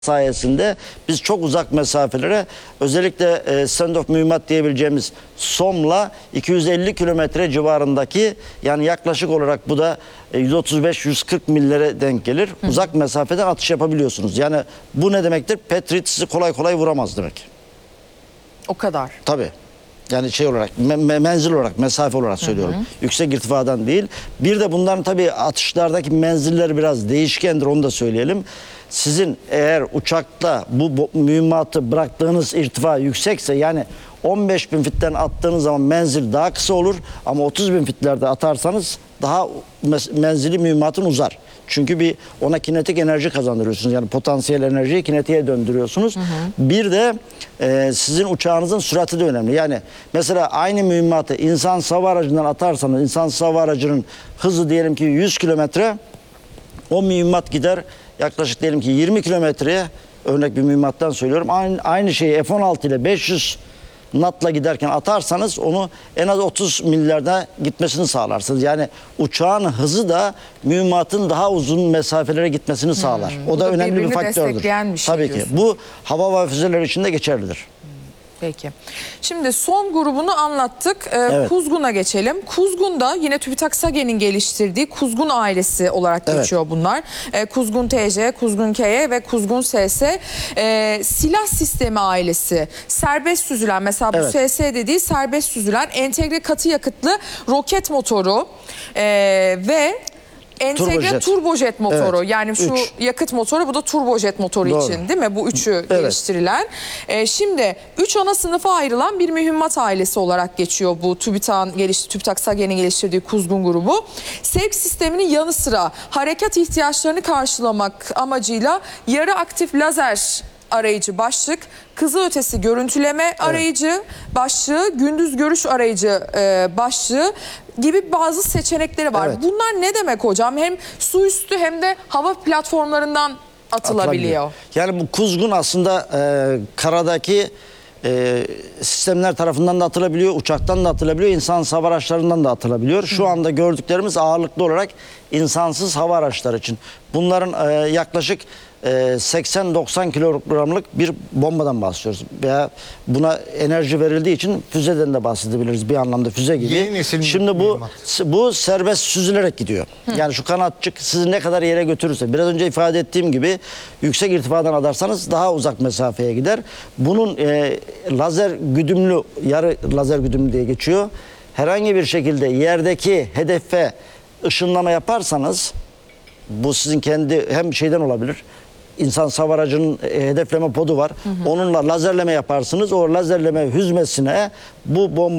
sayesinde biz çok uzak mesafelere, özellikle standoff mühimmat diyebileceğimiz SOM'la 250 kilometre civarındaki, yani yaklaşık olarak bu da 135-140 millere denk gelir. Uzak mesafeden atış yapabiliyorsunuz. Yani bu ne demektir? Patriot sizi kolay kolay vuramaz demek. O kadar. Tabii. Yani şey olarak, menzil olarak, mesafe olarak söylüyorum. Yüksek irtifadan değil. Bir de bunların tabii atışlardaki menzilleri biraz değişkendir, onu da söyleyelim. Sizin eğer uçakta bu mühimmatı bıraktığınız irtifa yüksekse, yani 15.000 fitten attığınız zaman menzil daha kısa olur, ama 30.000 fitlerde atarsanız daha menzili mühimmatın uzar. Çünkü ona kinetik enerji kazandırıyorsunuz. Yani potansiyel enerjiyi kinetiğe döndürüyorsunuz. Bir de sizin uçağınızın sürati de önemli. Yani mesela aynı mühimmatı insansız hava aracından atarsanız, insansız hava aracının hızı diyelim ki 100 kilometre, o mühimmat gider yaklaşık diyelim ki 20 kilometreye, örnek bir mühimmattan söylüyorum. Aynı şeyi F-16 ile 500 knotla giderken atarsanız onu en az 30 millerde gitmesini sağlarsınız. Yani uçağın hızı da mühimmatın daha uzun mesafelere gitmesini sağlar. O da önemli bir faktördür. Bir şey tabii ki. Bu hava ve füzeler için de geçerlidir. Peki. Şimdi son grubunu anlattık. Evet. Kuzgun'a geçelim. Kuzgun'da yine TÜBİTAK SAGE'nin geliştirdiği Kuzgun ailesi olarak geçiyor bunlar. Kuzgun TC, Kuzgun KY ve Kuzgun SS. Silah sistemi ailesi. Serbest süzülen, mesela bu SS dediği serbest süzülen entegre katı yakıtlı roket motoru ve entegre turbojet motoru, yani şu yakıt motoru, bu da turbojet motoru için, değil mi? Bu üçü geliştirilen. Şimdi 3 ana sınıfa ayrılan bir mühimmat ailesi olarak geçiyor bu TÜBİTAK SAGE'nin geliştirdiği Kuzgun grubu. Sevk sisteminin yanı sıra harekat ihtiyaçlarını karşılamak amacıyla yarı aktif lazer arayıcı başlık, kızılötesi görüntüleme arayıcı başlığı, gündüz görüş arayıcı başlığı gibi bazı seçenekleri var. Bunlar ne demek hocam? Hem su üstü hem de hava platformlarından atılabiliyor. Yani bu Kuzgun aslında karadaki sistemler tarafından da atılabiliyor, uçaktan da atılabiliyor, insansız hava araçlarından da atılabiliyor. Şu anda gördüklerimiz ağırlıklı olarak insansız hava araçları için. Bunların yaklaşık 80-90 kilogramlık bir bombadan bahsediyoruz. Veya buna enerji verildiği için füzeden de bahsedebiliriz, bir anlamda füze gibi. Şimdi bu serbest süzülerek gidiyor. Yani şu kanatçık sizi ne kadar yere götürürse, biraz önce ifade ettiğim gibi yüksek irtifadan atarsanız daha uzak mesafeye gider. Bunun lazer güdümlü, yarı lazer güdümlü diye geçiyor. Herhangi bir şekilde yerdeki hedefe ışınlama yaparsanız, bu sizin kendi hem şeyden olabilir, İnsan hava aracının hedefleme podu var. Onunla lazerleme yaparsınız. O lazerleme hüzmesine bu bomba